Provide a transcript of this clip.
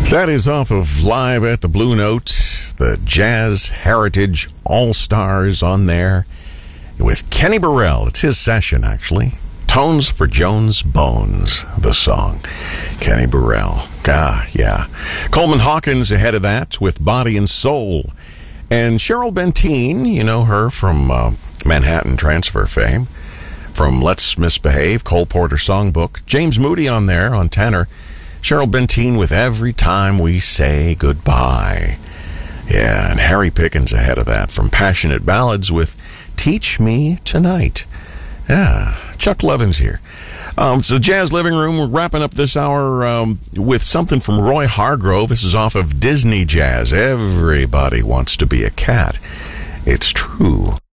That is off of Live at the Blue Note, the Jazz Heritage All-Stars on there with Kenny Burrell. It's his session, actually. Tones for Jones Bones, the song. Kenny Burrell. Yeah. Coleman Hawkins ahead of that with Body and Soul. And Cheryl Benteen, you know her from Manhattan Transfer fame. From Let's Misbehave, Cole Porter Songbook. James Moody on there on tenor. Cheryl Benteen with Every Time We Say Goodbye. Yeah, and Harry Pickens ahead of that from Passionate Ballads with Teach Me Tonight. Yeah, Chuck Levins here. It's the Jazz Living Room. We're wrapping up this hour with something from Roy Hargrove. This is off of Disney Jazz. Everybody wants to be a cat. It's true.